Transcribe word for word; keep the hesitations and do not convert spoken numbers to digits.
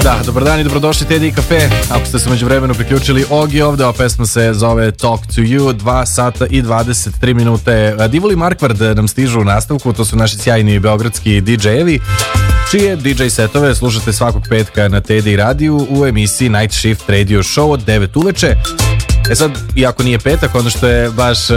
Da, dobar dan i dobrodošli Teddy Cafe. Ako ste se među vremenu priključili, Ogi ovde, ova pesma se zove Talk to You, dva sata i dvadeset tri minute. Divoli Markvard nam stižu u nastavku, to su naši sjajni beogradski didžejevi, čije didžej setove slušate svakog petka na Teddy radiju u emisiji Night Shift Radio Show od devet uveče. E sad, iako nije petak, ono što je baš